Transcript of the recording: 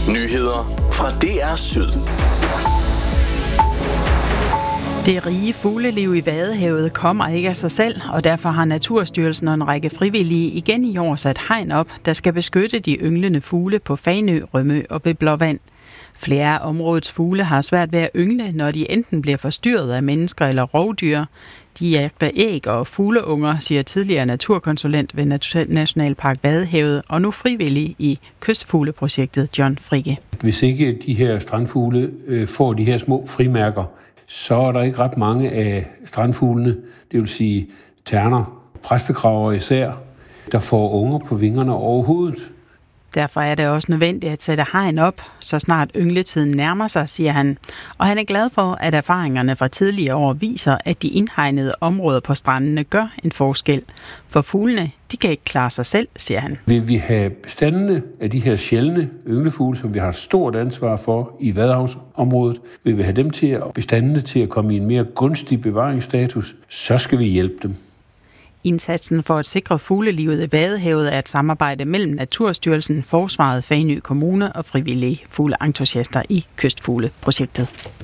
Nyheder fra DR Syd. Det rige fugleliv i Vadehavet kommer ikke af sig selv, og derfor har Naturstyrelsen og en række frivillige igen i år sat hegn op, der skal beskytte de ynglende fugle på Fanø, Rømø og ved Blåvand. Flere af områdets fugle har svært ved at yngle, når de enten bliver forstyrret af mennesker eller rovdyr. De jagter æg og fugleunger, siger tidligere naturkonsulent ved Nationalpark Vadehavet og nu frivillig i kystfugleprojektet John Frigge. Hvis ikke de her strandfugle får de her små frimærker, så er der ikke ret mange af strandfuglene, det vil sige terner, præstekraver især, der får unger på vingerne overhovedet. Derfor er det også nødvendigt at sætte hegn op, så snart yngletiden nærmer sig, siger han. Og han er glad for, at erfaringerne fra tidligere år viser, at de indhegnede områder på strandene gør en forskel. For fuglene, de kan ikke klare sig selv, siger han. Vil vi have bestandene af de her sjældne ynglefugle, som vi har et stort ansvar for i Vadehavsområdet, vil vi have dem bestandene til at komme i en mere gunstig bevaringsstatus, så skal vi hjælpe dem. Indsatsen for at sikre fuglelivet i Vadehavet er et samarbejde mellem Naturstyrelsen, Forsvaret, Fanø Kommune og frivillige fugleentusiaster i kystfugleprojektet.